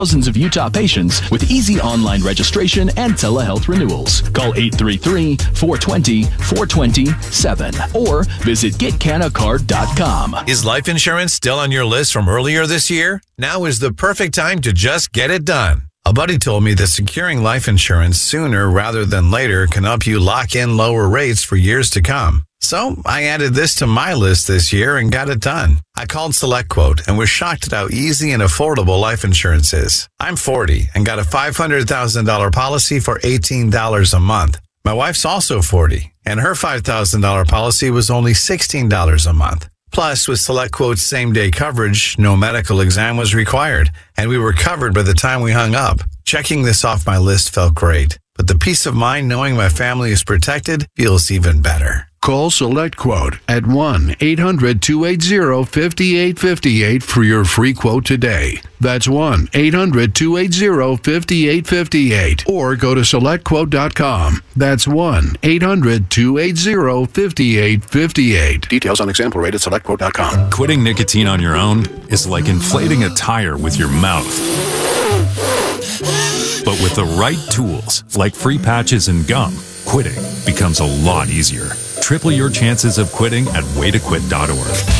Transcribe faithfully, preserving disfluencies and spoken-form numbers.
Thousands of Utah patients with easy online registration and telehealth renewals. Call eight three three, four two zero, four two zero seven or visit get canna card dot com. Is life insurance still on your list from earlier this year? Now is the perfect time to just get it done. A buddy told me that securing life insurance sooner rather than later can help you lock in lower rates for years to come. So I added this to my list this year and got it done. I called SelectQuote and was shocked at how easy and affordable life insurance is. I'm forty and got a five hundred thousand dollars policy for eighteen dollars a month. My wife's also forty and her five thousand dollars policy was only sixteen dollars a month. Plus, with SelectQuote's same-day coverage, no medical exam was required, and we were covered by the time we hung up. Checking this off my list felt great, but the peace of mind knowing my family is protected feels even better. Call SelectQuote at one eight hundred, two eight zero, five eight five eight for your free quote today. That's one eight hundred, two eight zero, five eight five eight. Or go to select quote dot com. That's one eight hundred, two eight zero, five eight five eight. Details on example rate at select quote dot com. Quitting nicotine on your own is like inflating a tire with your mouth. But with the right tools, like free patches and gum, quitting becomes a lot easier. Triple your chances of quitting at way to quit dot org.